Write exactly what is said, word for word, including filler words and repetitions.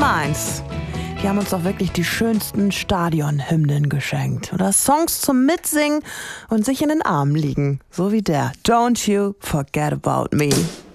eins. Die haben uns doch wirklich die schönsten Stadionhymnen geschenkt. Oder Songs zum Mitsingen und sich in den Armen liegen. So wie der Don't You Forget About Me.